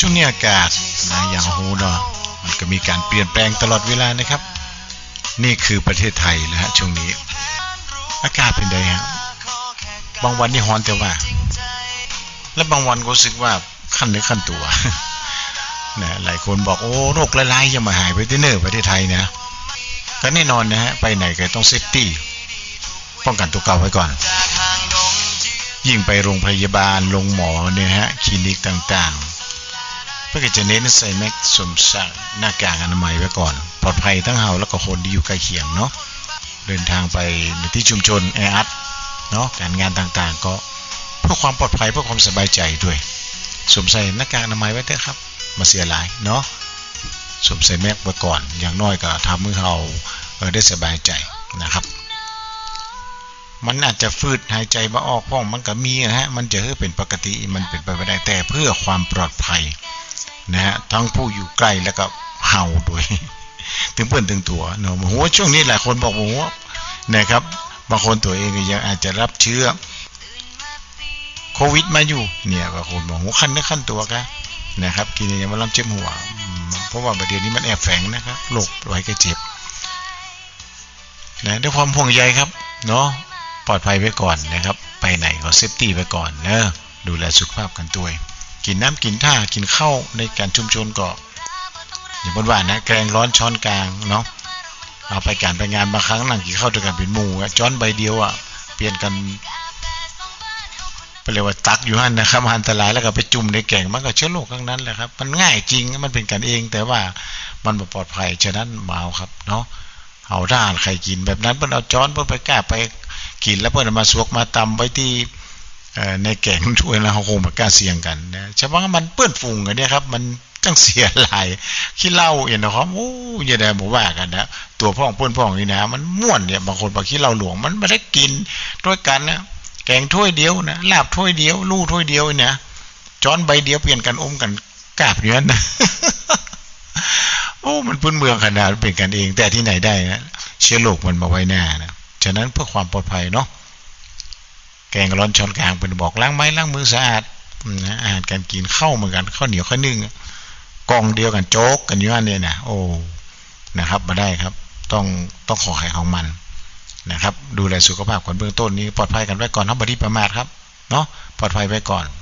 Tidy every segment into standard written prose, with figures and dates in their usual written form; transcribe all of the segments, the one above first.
ช่วงนี้อากาศนะอย่างโหเนาะมันก็มีการเปลี่ยนแปลงตลอดเวลานะครับนี่คือประเทศไทยนะฮะช่วงนี้อากาศเป็นไงฮะบางวันนี่ร้อนแต่ว่าและบางวันก็รู้สึกว่าขั้นเนื้อขั้นตัวนะหลายคนบอกโอ้โรคหลายๆจะมาหายไปที่เนอประเทศไทยนะก็แน่นอนนะฮะไปไหนก็ต้องเซฟตี้ป้องกันตัวเก่าไว้ก่อนยิ่งไปโรงพยาบาลโรงหมอเนี่ยฮะคลินิกต่างๆเพื่อจะเน้นใส่แมสสวมใส่หน้ากากอนามัยไว้ก่อนปลอดภัยทั้งเฮาแล้วก็คนที่อยู่ใกล้เคียงเนาะเดินทางไปในที่ชุมชนแออัดเนาะการงานต่างๆก็เพื่อความปลอดภัยเพื่อความสบายใจด้วยสวมใส่หน้ากากอนามัยไว้เถอะครับมาเสียหลายเนาะสวมใส่แมสไว้ก่อนอย่างน้อยก็ทำให้เราได้สบายใจนะครับมันอาจจะฟืดหายใจบ่ออกพ้องมันก็มีนะฮะมันจะเป็นปกติมันเป็นไปไม่ได้แต่เพื่อความปลอดภัยนะฮะทั้งผู้อยู่ใกล้แล้วก็เฮาด้วยถึงเพื่อนถึงตัวเนาะโหช่วงนี้หลายคนบอกโหนะครับบางคนตัวเองยังอาจจะรับเชื้อโควิดมาอยู่เนี่ยบางคนบอกโหขั้นเนื้อขั้นตัวกันนะครับกินอย่างมันลำเจ็บหัวเพราะว่าประเดี๋ยวนี้มันแอบแฝงนะครับโรคไว้ก็เจ็บนะด้วยความห่วงใยครับเนาะปลอดภัยไว้ก่อนนะครับไปไหนก็เซฟตี้ไว้ก่อนเนอะดูแลสุขภาพกันด้วยกินน้ำกินท่ากินข้าวในการชุมชนก็อย่างบนว่านะแกงร้อนช้อนกลางเนาะเอาไปการไปงานบางครั้งนั่งกินข้าวด้วยกันเป็นหมู่ช้อนใบเดียวอ่ะเปลี่ยนกันไปเลยว่าตักอยู่หั่นนะครับอันตรายแล้วก็ไปจุ่มในแกงมันก็เชื้อโรคทั้งนั้นแหละครับมันง่ายจริงมันเป็นกันเองแต่ว่ามันบ่ปลอดภัยฉะนั้นมาเอาครับเนาะเอาถ้าใครกินแบบนั้นเพิ่นเอาช้อนเพิ่นไปแก้ไปกินแล้วเพิ่นมาสวกมาตำไว้ที่ในแกงถ้วยแล้วเฮาคงบ่กล้าเสี่ยงกันนะเฉพาะมันเปื้อนฝุ่งอันนี้ครับมันจังเสียหลายขี้เหล้าเห็นนะครับโอ้อย่าได้บ่ว่ากันนะตัวพ่องเปิ้นพ่องนี่นะมันม่วนเนี่ยบางคนบอกขี้เหล้าหลวงมันบ่ได้กินด้วยกันนะแกงถ้วยเดียวนะลาบถ้วยเดียวลู่ถ้วยเดียวเนี่ยช้อนใบเดียวเปลี่ยนกันอมกันกราบอยู่นั่นนะโอ้มันพื้นเมืองขนาดเป็นกันเองแต่ที่ไหนได้นะเชื้อโรคมันมาไว้หน้านะฉะนั้นเพื่อความปลอดภัยเนาะแกงร้อนช้อนกลางเป็นบอกล้างไม้ล้างมือสะอาดนะอาหารการกินข้าวเหมือนกันข้าวเหนียวข้าวนึ่งกองเดียวกันโจ๊กกันอยู่นั่นเนี่ยนะโอ้นะครับมาได้ครับต้องขอไข่ของมันนะครับดูแลสุขภาพก่อนเบื้องต้นนี้ปลอดภัยกันไว้ก่อนครับบ่ได้ประมาทครับเนาะปลอดภัยไว้ก่อน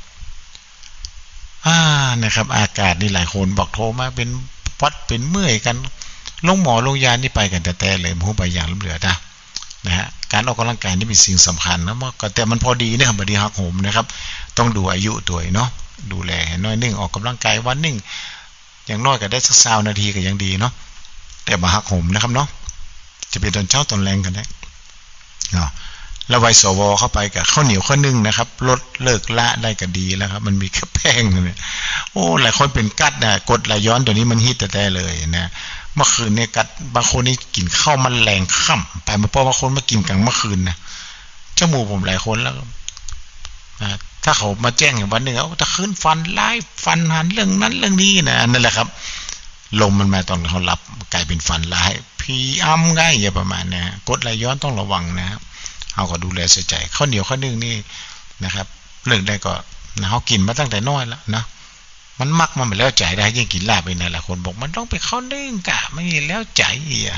นะครับอากาศนี่หลายคนบอกโทรมาเป็นวัดเป็นเมื่อยกันลงหมอลงยานี่ไปกันแต่เลยมูไปอย่างล้ำเหลือนะฮะการออกกำลังกายนี่เป็นสิ่งสำคัญนะแต่มันพอดีนะครับบ่ได้หักโหมนะครับต้องดูอายุตัวเนาะดูแลน้อยนึงออกกำลังกายวันนึงอย่างน้อยก็ได้สัก20นาทีก็ยังดีเนาะแต่บ่หักโหมนะครับเนาะจะเป็นตอนเช้าตอนแรงกันได้เนาะแล้วไวสวเข้าไปกับข้าวเหนียวข้าวนึ่งนะครับลดเลิกละได้ก็ดีแล้วครับมันมีแค่แป้งเนี่ยโอ้หลายคนเป็นกัดนะกดไหลย้อนตัวนี้มันฮิตแต่เลยนะเมื่อคืนเนี่ยกัดบางคนนี่กินข้าวมันแรงค่ำไปมาเพราะบางคนมากินกลางเมื่อคืนนะจมูกผมหลายคนแล้วถ้าเขามาแจ้งอย่างวันหนึ่งถ้าคืนฟันไล่ฟันหันเรื่องนั้นเรื่องนี้นะนั่นแหละครับลมมันมาตอนเขาหลับกลายเป็นฟันไล่พีอ้ำง่ายอย่างประมาณนะกดไหลย้อนต้องระวังนะครับเอาก็ดูแลใส่ใจข้าวเหนียวข้าวนึ่งนี่นะครับเลิกได้ก็นะเขากินมาตั้งแต่น้อยแล้วนะมันมักมันไม่แล้วใจได้ยิ่งกินลาบไปนะหลายคนบอกมันต้องไปข้าวนึ่งกะไม่แล้วใจอ่ะ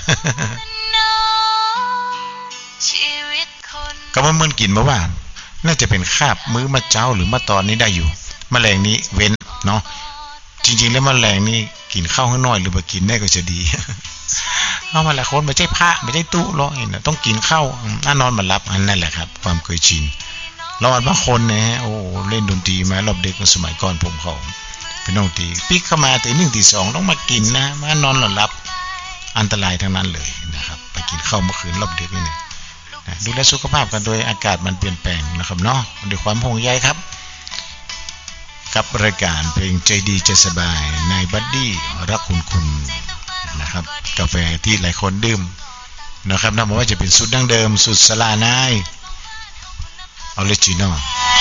ก็มันกินมาว่าน่าจะเป็นคาบมื้อมาเจ้าหรือมาตอนนี้ได้อยู่แมลงนี้เว้นเนาะจริงๆแล้วแมลงนี่กินข้าวข้างน้อยหรือมากินได้ก็จะดีเอามาหลายคนไม่ใช่พระไม่ใช่ตู้หรอกนะต้องกินข้าวนอนมาหลับอันนั่นแหละครับความเคยชินเราบางคนนะฮะโอ้เล่นดนตรีมารอบเด็กสมัยก่อนผมเขาเป็นดนตรีปิ๊กเข้ามาตี 1 ตี 2ต้องมากินนะมานอนหลับอันตรายทั้งนั้นเลยนะครับไปกินข้าวเมื่อคืนรอบเด็กนี่นะดูแลสุขภาพกันโดยอากาศมันเปลี่ยนแปลงนะครับเนาะด้วยความห่วงใยครับกับรายการเพลงใจดีใจสบายนายบัดดี้รักคุณนะครับกาแฟที่หลายคนดื่มนะครับนับว่าจะเป็นสูตรดั้งเดิมสูตรสลานายออริจินอล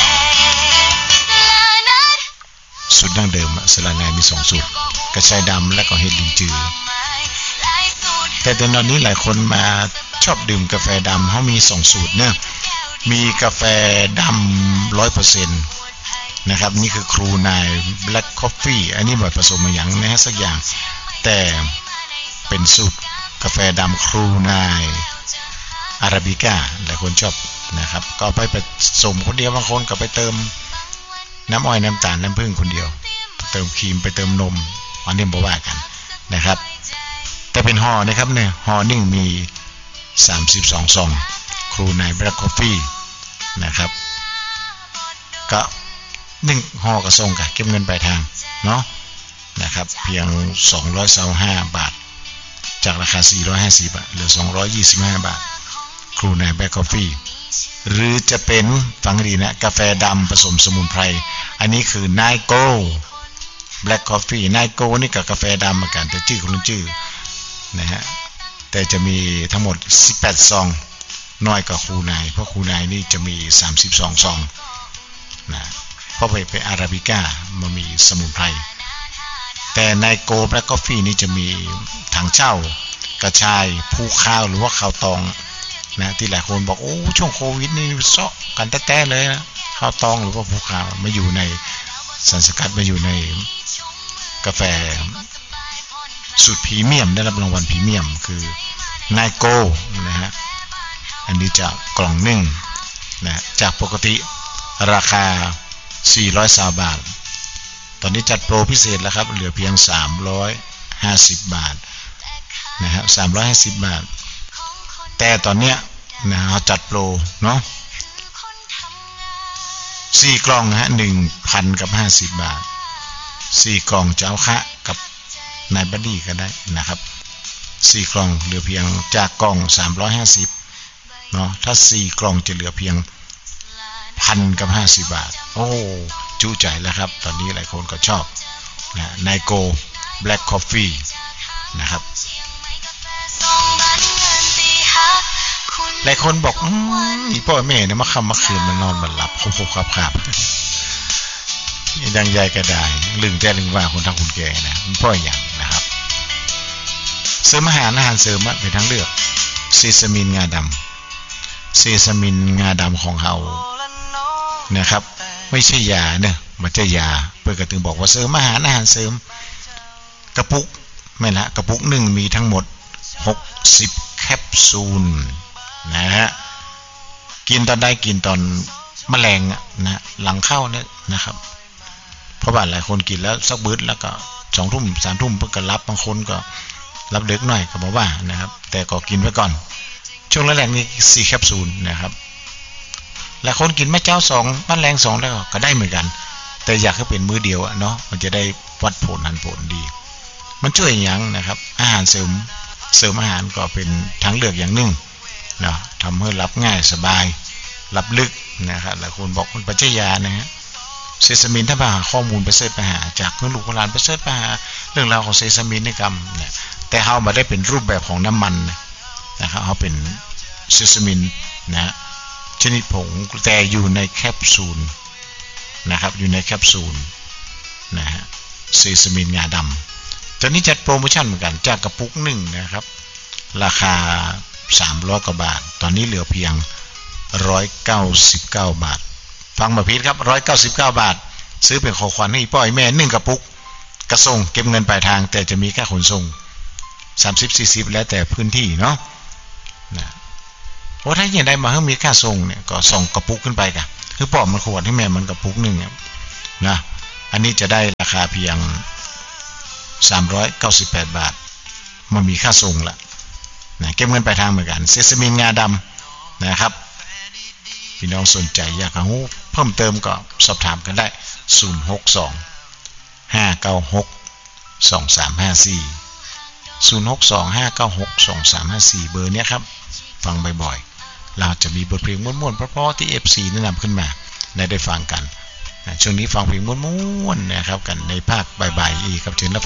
สูตรดั้งเดิมสลานายมี2สูตรกระชายดำและก็เห็ดลินจือแต่ตอนนี้หลายคนมาชอบดื่มกาแฟดำเขามี2สูตรเนี่ยมีกาแฟดำ 100% นะครับนี่คือครูนาย Black Coffee อันนี้แบบผสมมาอย่างนะฮะสักอย่างแต่เป็นสูตรกาแฟดำครูนายอาราบิก้าหลายคนชอบนะครับก็ไปผสมคนเดียวบางคนก็ไปเติมน้ำอ้อยน้ำตาลน้ำผึ้งคนเดียวเติมครีมไปเติมนมอันนี้บอกว่ากันนะครับแต่เป็นห่อนะครับเนี่ยห่อหนึ่งมี32ซองครูนาย Black Coffee นะครับก็1ห่อก็ส่งกันเก็บเงินปลายทางเนาะนะครับเพียง225บาทจากราคา450บาทเหลือ225บาทครูนาย Black Coffee หรือจะเป็นฟังดีนะกาแฟดำผสมสมุนไพรอันนี้คือนายโก้ Black Coffee นายโก้นี่กับกาแฟดำเหมือนกันแต่ชื่อคนละชื่อนะฮะแต่จะมีทั้งหมด18ซองน้อยกว่าครูนายเพราะครูนายนี่จะมี32ซองนะเพราะไปอาราบิก้ามันมีสมุนไพรแต่นายโก้ Black Coffee นี่จะมีถังเช่ากระชายผู้ข้าวหรือว่าข้าวตองนะที่หลายคนบอกโอ้ช่วงโควิดนี่เซาะกันแต้ๆเลยนะข้าวตองหรือว่าผู้ข้าวมาอยู่ในสารสกัดมาอยู่ในกาแฟสูตรพรีเมียมได้รับรางวัลพรีเมียมคือนายโก้นะฮะอันนี้จากกล่องหนึ่งนะจากปกติราคา420บาทตอนนี้จัดโปรพิเศษแล้วครับเหลือเพียง350บาทนะครับ350บาทแต่ตอนเนี้ยนะเราจัดโปรเนาะ4กล่องนะฮะ 1,000 กับ50บาท4กล่องจะเอาคะกับนายบัดดี้ก็ได้นะครับ4กล่องเหลือเพียงจากกล่อง350เนาะถ้า4กล่องจะเหลือเพียง1,000 กับ50บาทโอ้จุใจแล้วครับตอนนี้หลายคนก็ชอบนะนายโก้ Black Coffee นะครับหลายคนบอกอีพ่อแม่เนี่ยมาค่ำมาคืนมันนอนมันหลับคบครับยังใหญ่ก็ได้ลึงแต่ลึงว่าคนทั้งคนแก่นะมันพ่ออย่างนะครับเสริมอาหารเสริมเป็นทั้งเลือกเซซามินงาดำเซซามินงาดำของเรานะครับไม่ใช่ยาเนี่ยมันจะยาเพื่อกระตึงบอกว่าเสริมอาหารเสริมกระปุกไม่ละกระปุกหนึ่งมีทั้งหมด60แคปซูลนะฮะกินตอนได้กินตอนแมลงนะหลังเข้าเนี่ยนะครับเพราะว่าหลายคนกินแล้วสักบึ้ดแล้วก็2 ทุ่ม 3 ทุ่มเพิ่งก็รับบางคนก็รับเด็กหน่อยก็บอกว่านะครับแต่ก็กินไว้ก่อนช่วงแรกๆนี่4แคปซูลนะครับหลายคนกินแม่เจ้า2แมลง2แล้วก็ได้เหมือนกันแต่อยากให้เป็นมื้อเดียวเนาะมันจะได้วัดผลผลดีมันช่วยอย่างนะครับอาหารเสริมอาหารก็เป็นทางเลือกอย่างหนึ่งเนาะทำให้รับง่ายสบายรับลึกนะครับหลายคนบอกมันปัจจัยยานะฮะเซซามินถ้าไปหาข้อมูลไปเสิร์ชไปหาจากเพื่อนลูกหลานไปเสิร์ชไปหาเรื่องราวของเซซามินในกรรมเนี่ยแต่เขามาได้เป็นรูปแบบของน้ำมันนะครับเขาเป็นเซซามินนะชนิดผงแต่อยู่ในแคปซูลนะครับอยู่ในแคปซูลนะฮะเซซามินงาดำตอนนี้จัดโปรโมชั่นเหมือนกันจากกระปุกหนึ่งนะครับราคา300 กว่าบาทตอนนี้เหลือเพียง199บาทฟังมาพีทครับ199บาทซื้อเป็นของขวัญให้พ่อแม่1กระปุกกระส่งเก็บเงินปลายทางแต่จะมีค่าขนส่ง30-40แล้วแต่พื้นที่เนาะนะเพราะถ้าอย่างใดมาให้มีค่าส่งเนี่ยก็ส่งกระปุกขึ้นไปกันคือพ่อมันขวดให้แม่มันกระปุกนึงนะอันนี้จะได้ราคาเพียง398บาทมันมีค่าส่งละนะเก็บเงินปลายทางเหมือนกันเซซามินงาดำนะครับพี่น้องสนใจอยากรู้เพิ่มเติมก็สอบถามกันได้062-596-2354 062-596-2354เบอร์เนี้ยครับฟังบ่อยๆเราจะมีบทเพลงม่วนๆเพราะๆที่ FC แนะนำขึ้นมาได้ฟังกันช่วงนี้ฟังเพลงม่วนๆนะครับกันในภาคบ่ายๆอีกครับถึงแล้ว